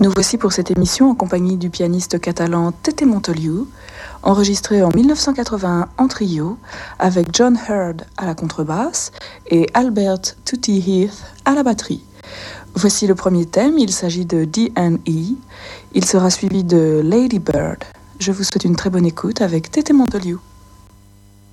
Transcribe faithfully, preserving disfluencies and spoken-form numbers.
Nous voici pour cette émission en compagnie du pianiste catalan Tete Montoliu, enregistré en mille neuf cent quatre-vingt-un en trio avec John Hurd à la contrebasse et Albert Tutti Heath à la batterie. Voici le premier thème, il s'agit de D and E. Il sera suivi de Lady Bird. Je vous souhaite une très bonne écoute avec Tete Montoliu.